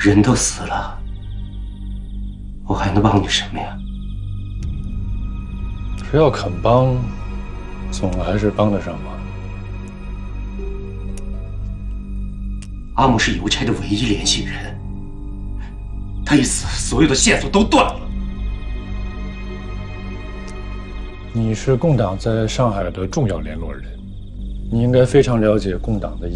人都死了，我还能帮你什么呀？ 只要肯帮，总还是帮得上忙。 阿木是邮差的唯一联系人，他一死，所有的线索都断了。 你是共党在上海的重要联络人，你应该非常了解共党的